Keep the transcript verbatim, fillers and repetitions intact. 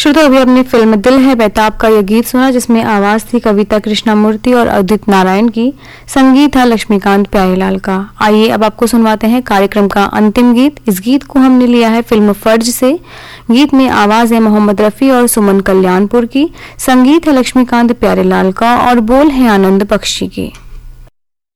श्रोता, अभी अपनी फिल्म दिल है बेताब का यह गीत सुना, जिसमें आवाज थी कविता कृष्णमूर्ति और उदित नारायण की, संगीत था लक्ष्मीकांत प्यारेलाल का। आइए अब आपको सुनवाते हैं कार्यक्रम का अंतिम गीत। इस गीत को हमने लिया है फिल्म फर्ज से। गीत में आवाज है मोहम्मद रफी और सुमन कल्याणपुर की, संगीत है लक्ष्मीकांत प्यारेलाल का और बोल है आनंद बख्शी की।